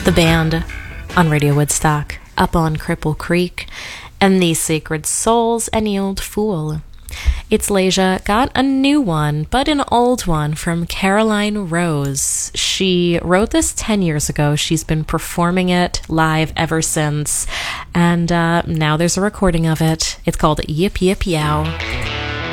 The band on Radio Woodstock, Up on Cripple Creek, and The Sacred Souls, Any Old Fool. It's Leisha got a new one, but an old one from Caroline Rose. She wrote this 10 years ago. She's been performing it live ever since, and now there's a recording of it. It's called Yip Yip Yow.